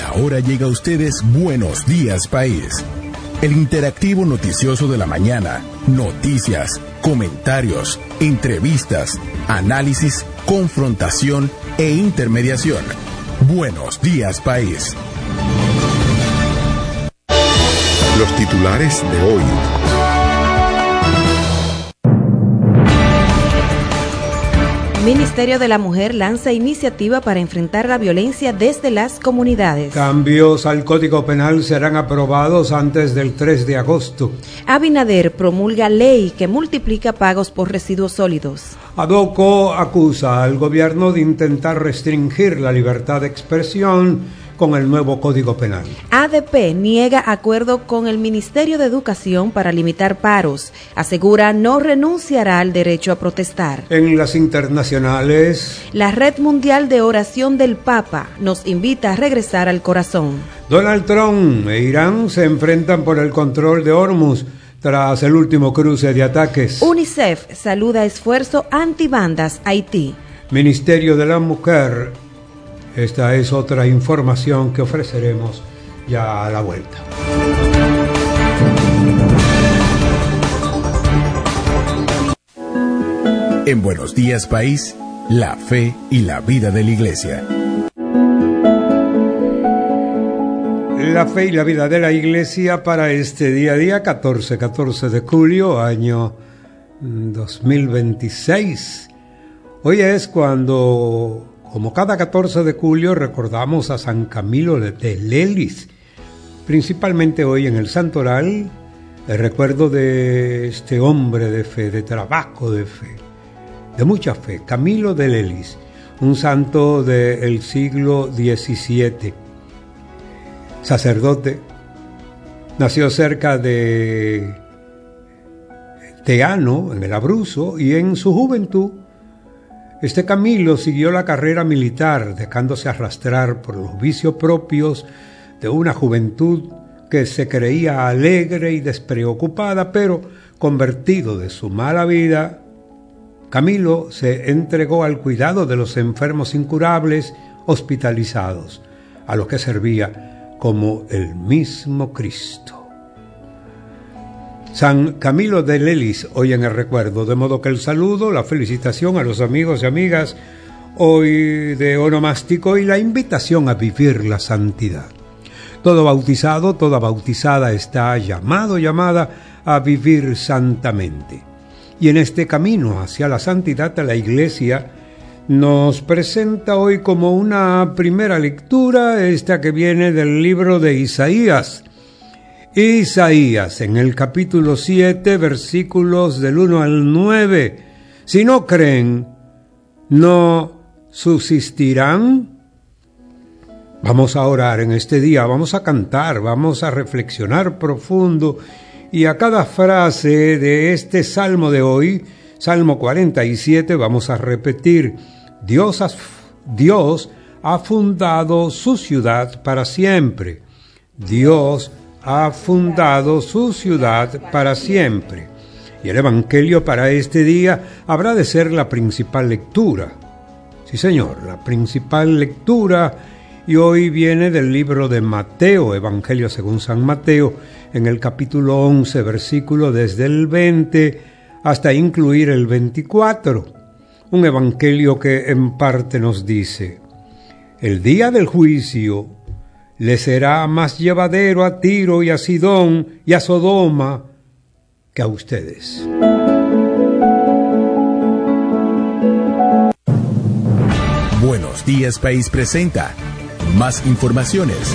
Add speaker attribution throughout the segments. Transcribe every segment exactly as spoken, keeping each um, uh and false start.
Speaker 1: Ahora llega a ustedes Buenos Días País, el interactivo noticioso de la mañana. Noticias, comentarios, entrevistas, análisis, confrontación e intermediación. Buenos Días País. Los titulares de hoy.
Speaker 2: Ministerio de la Mujer lanza iniciativa para enfrentar la violencia desde las comunidades.
Speaker 3: Cambios al Código Penal serán aprobados antes del tres de agosto.
Speaker 2: Abinader promulga ley que multiplica pagos por residuos sólidos.
Speaker 3: Adoco acusa al gobierno de intentar restringir la libertad de expresión con el nuevo Código Penal.
Speaker 2: A D P niega acuerdo con el Ministerio de Educación para limitar paros. Asegura no renunciará al derecho a protestar.
Speaker 3: En las internacionales,
Speaker 2: la Red Mundial de Oración del Papa nos invita a regresar al corazón.
Speaker 3: Donald Trump e Irán se enfrentan por el control de Hormuz tras el último cruce de ataques.
Speaker 2: UNICEF saluda esfuerzo antibandas Haití.
Speaker 3: Ministerio de la Mujer. Esta es otra información que ofreceremos ya a la vuelta.
Speaker 1: En Buenos Días País, la fe y la vida de la Iglesia.
Speaker 3: La fe y la vida de la Iglesia para este día a día, catorce, catorce de julio, año dos mil veintiséis. Hoy es cuando, como cada catorce de julio, recordamos a San Camilo de Lelis. Principalmente hoy en el Santoral, el recuerdo de este hombre de fe, de trabajo de fe, de mucha fe, Camilo de Lelis, un santo del siglo diecisiete, sacerdote, nació cerca de Teano, en el Abruzzo, y en su juventud este Camilo siguió la carrera militar, dejándose arrastrar por los vicios propios de una juventud que se creía alegre y despreocupada, pero convertido de su mala vida, Camilo se entregó al cuidado de los enfermos incurables hospitalizados, a los que servía como el mismo Cristo. San Camilo de Lelis, hoy en el recuerdo, de modo que el saludo, la felicitación a los amigos y amigas hoy de onomástico y la invitación a vivir la santidad. Todo bautizado, toda bautizada está llamado, llamada a vivir santamente. Y en este camino hacia la santidad, la Iglesia nos presenta hoy como una primera lectura esta que viene del libro de Isaías. Isaías, en el capítulo siete, versículos del uno al nueve. Si no creen, ¿no subsistirán? Vamos a orar en este día, vamos a cantar, vamos a reflexionar profundo, y a cada frase de este salmo de hoy, Salmo cuarenta y siete, vamos a repetir: Dios ha, Dios ha fundado su ciudad para siempre. Dios ha fundado su ciudad para siempre. Y el Evangelio para este día habrá de ser la principal lectura. Sí, señor, la principal lectura, y hoy viene del libro de Mateo, Evangelio según San Mateo, en el capítulo once, versículo desde el veinte hasta incluir el veinticuatro. Un evangelio que en parte nos dice: el día del juicio le será más llevadero a Tiro y a Sidón y a Sodoma que a ustedes.
Speaker 1: Buenos Días País presenta más informaciones.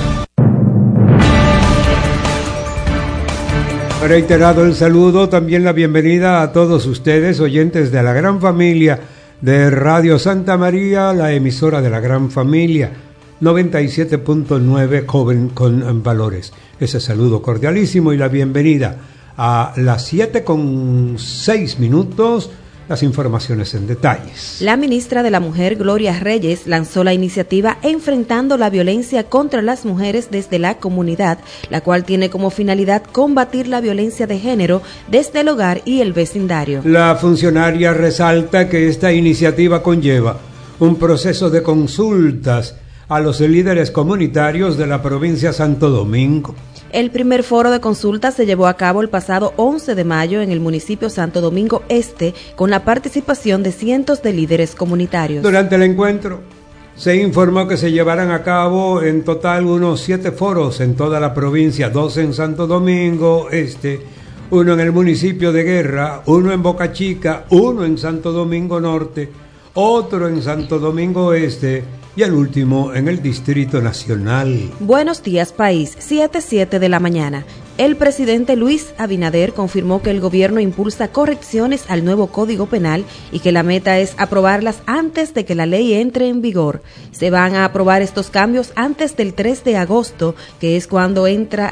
Speaker 3: Reiterado el saludo, también la bienvenida a todos ustedes, oyentes de la gran familia de Radio Santa María, la emisora de la gran familia, noventa y siete punto nueve, joven con valores. Ese saludo cordialísimo y la bienvenida a las siete con seis minutos. Las informaciones en detalles.
Speaker 2: La ministra de la Mujer, Gloria Reyes, lanzó la iniciativa Enfrentando la Violencia contra las Mujeres desde la Comunidad, la cual tiene como finalidad combatir la violencia de género desde el hogar y el vecindario.
Speaker 3: La funcionaria resalta que esta iniciativa conlleva un proceso de consultas a los líderes comunitarios de la provincia de Santo Domingo.
Speaker 2: El primer foro de consulta se llevó a cabo el pasado once de mayo en el municipio Santo Domingo Este, con la participación de cientos de líderes comunitarios.
Speaker 3: Durante el encuentro se informó que se llevarán a cabo en total unos siete foros en toda la provincia, dos en Santo Domingo Este, uno en el municipio de Guerra, uno en Boca Chica, uno en Santo Domingo Norte, otro en Santo Domingo Este y el último en el Distrito Nacional.
Speaker 2: Buenos días, país, siete siete de la mañana. El presidente Luis Abinader confirmó que el gobierno impulsa correcciones al nuevo Código Penal y que la meta es aprobarlas antes de que la ley entre en vigor. Se van a aprobar estos cambios antes del tres de agosto, que es cuando entra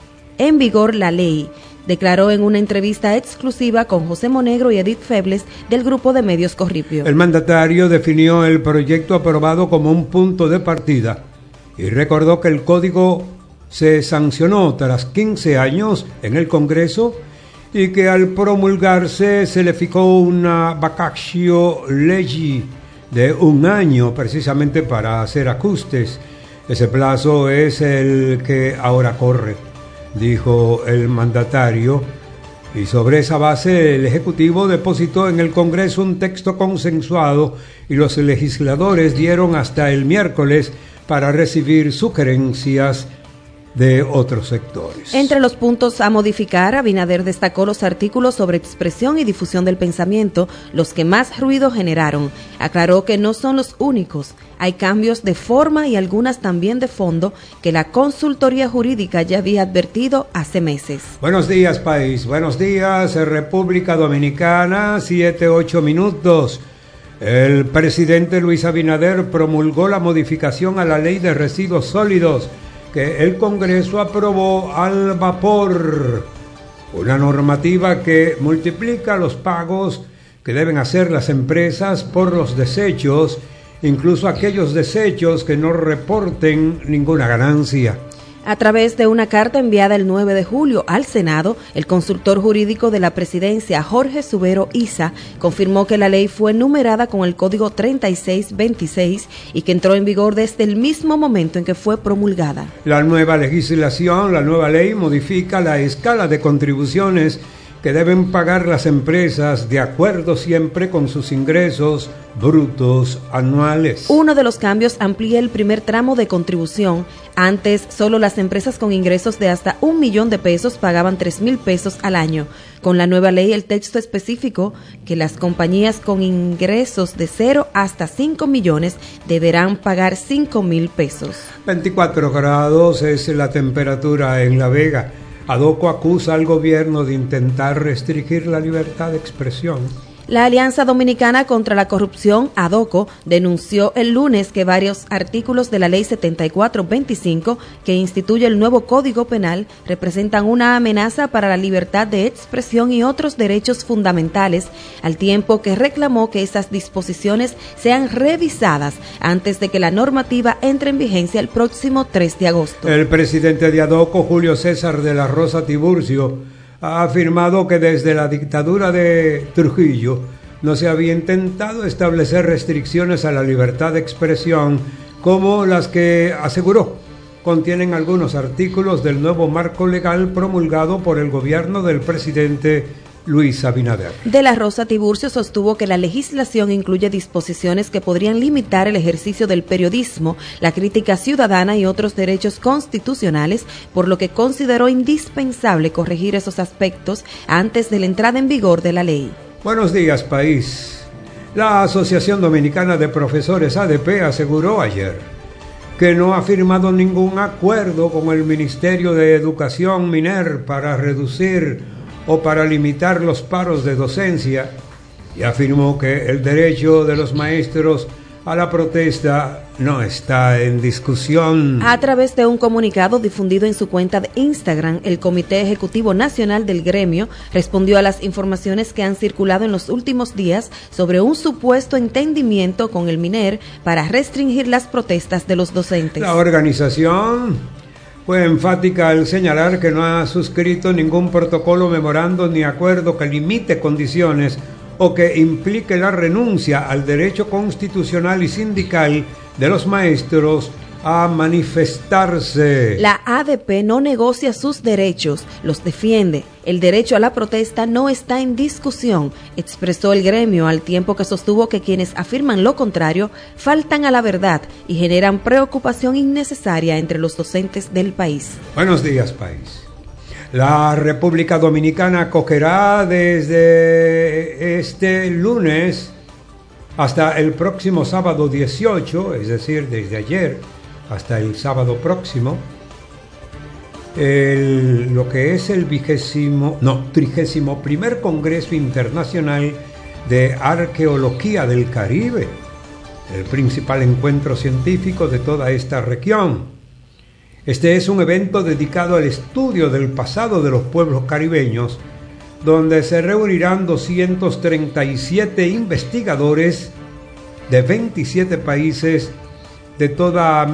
Speaker 2: en vigor la ley, declaró en una entrevista exclusiva con José Monegro y Edith Febles del grupo de medios Corripio.
Speaker 3: El mandatario definió el proyecto aprobado como un punto de partida y recordó que el código se sancionó tras quince años en el Congreso y que al promulgarse se le fijó una vacatio legis de un año precisamente para hacer ajustes. Ese plazo es el que ahora corre, dijo el mandatario, y sobre esa base el Ejecutivo depositó en el Congreso un texto consensuado y los legisladores dieron hasta el miércoles para recibir sugerencias de otros sectores.
Speaker 2: Entre los puntos a modificar, Abinader destacó los artículos sobre expresión y difusión del pensamiento, los que más ruido generaron. Aclaró que no son los únicos. Hay cambios de forma y algunas también de fondo que la consultoría jurídica ya había advertido hace meses.
Speaker 3: Buenos días, país. Buenos días, República Dominicana, siete, ocho minutos. El presidente Luis Abinader promulgó la modificación a la Ley de Residuos Sólidos que el Congreso aprobó al vapor, una normativa que multiplica los pagos que deben hacer las empresas por los desechos, incluso aquellos desechos que no reporten ninguna ganancia.
Speaker 2: A través de una carta enviada el nueve de julio al Senado, el consultor jurídico de la presidencia, Jorge Subero Isa, confirmó que la ley fue numerada con el código treinta y seis veintiséis y que entró en vigor desde el mismo momento en que fue promulgada.
Speaker 3: La nueva legislación, la nueva ley, modifica la escala de contribuciones que deben pagar las empresas de acuerdo siempre con sus ingresos brutos anuales.
Speaker 2: Uno de los cambios amplía el primer tramo de contribución. Antes, solo las empresas con ingresos de hasta un millón de pesos pagaban tres mil pesos al año. Con la nueva ley, el texto específico que las compañías con ingresos de cero hasta cinco millones deberán pagar cinco mil pesos.
Speaker 3: veinticuatro grados es la temperatura en La Vega. ADOCO acusa al gobierno de intentar restringir la libertad de expresión.
Speaker 2: La Alianza Dominicana contra la Corrupción, ADOCO, denunció el lunes que varios artículos de la Ley setenta y cuatro veinticinco, que instituye el nuevo Código Penal, representan una amenaza para la libertad de expresión y otros derechos fundamentales, al tiempo que reclamó que esas disposiciones sean revisadas antes de que la normativa entre en vigencia el próximo tres de agosto.
Speaker 3: El presidente de ADOCO, Julio César de la Rosa Tiburcio, ha afirmado que desde la dictadura de Trujillo no se había intentado establecer restricciones a la libertad de expresión como las que, aseguró, contienen algunos artículos del nuevo marco legal promulgado por el gobierno del presidente Luis Abinader.
Speaker 2: De la Rosa Tiburcio sostuvo que la legislación incluye disposiciones que podrían limitar el ejercicio del periodismo, la crítica ciudadana y otros derechos constitucionales, por lo que consideró indispensable corregir esos aspectos antes de la entrada en vigor de la ley.
Speaker 3: Buenos días, país. La Asociación Dominicana de Profesores A D P aseguró ayer que no ha firmado ningún acuerdo con el Ministerio de Educación MINER para reducir o para limitar los paros de docencia, y afirmó que el derecho de los maestros a la protesta no está en discusión.
Speaker 2: A través de un comunicado difundido en su cuenta de Instagram, el Comité Ejecutivo Nacional del Gremio respondió a las informaciones que han circulado en los últimos días sobre un supuesto entendimiento con el MINER para restringir las protestas de los docentes.
Speaker 3: La organización fue enfática al señalar que no ha suscrito ningún protocolo, memorando ni acuerdo que limite condiciones o que implique la renuncia al derecho constitucional y sindical de los maestros a manifestarse.
Speaker 2: La A D P no negocia sus derechos, los defiende. El derecho a la protesta no está en discusión, expresó el gremio, al tiempo que sostuvo que quienes afirman lo contrario faltan a la verdad y generan preocupación innecesaria entre los docentes del país.
Speaker 3: Buenos días, país. La República Dominicana acogerá desde este lunes hasta el próximo sábado dieciocho, es decir, desde ayer hasta el sábado próximo, el, lo que es el vigésimo, no, trigésimo primer Congreso Internacional de Arqueología del Caribe, el principal encuentro científico de toda esta región. Este es un evento dedicado al estudio del pasado de los pueblos caribeños, donde se reunirán doscientos treinta y siete investigadores de veintisiete países de toda América